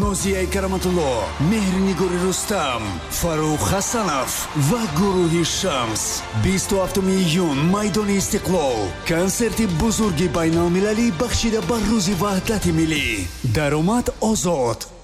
Нозия Караматулло, Меҳринигори Рустам, Фарух Хасанов ва гурӯҳи Шамс. 27 июн майдони Истиқлол. Консерти бузурги байналмилалӣ бахшида ба рӯзи ваҳдати миллӣ. Даромад озод.